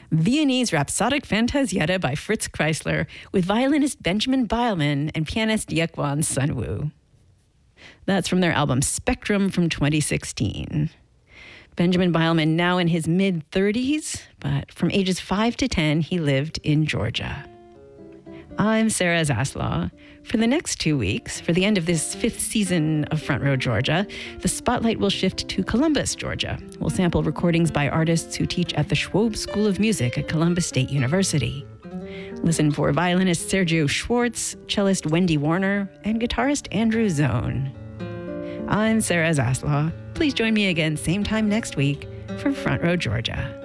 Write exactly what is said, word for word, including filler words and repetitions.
Viennese Rhapsodic Fantasietta by Fritz Kreisler with violinist Benjamin Beilman and pianist Yekwon Sunwoo. That's from their album Spectrum from twenty sixteen. Benjamin Beilman now in his mid-thirties, but from ages five to ten, he lived in Georgia. I'm Sarah Zaslaw. For the next two weeks, for the end of this fifth season of Front Row Georgia, the spotlight will shift to Columbus, Georgia. We'll sample recordings by artists who teach at the Schwob School of Music at Columbus State University. Listen for violinist Sergio Schwartz, cellist Wendy Warner, and guitarist Andrew Zone. I'm Sarah Zaslaw. Please join me again same time next week for Front Row Georgia.